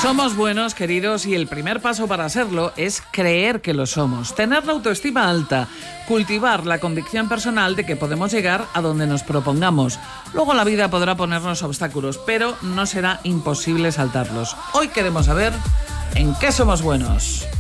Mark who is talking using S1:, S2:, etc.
S1: Somos buenos, queridos, y el primer paso para serlo es creer que lo somos, tener la autoestima alta, cultivar la convicción personal de que podemos llegar a donde nos propongamos. Luego la vida podrá ponernos obstáculos, pero no será imposible saltarlos. Hoy queremos saber en qué somos buenos.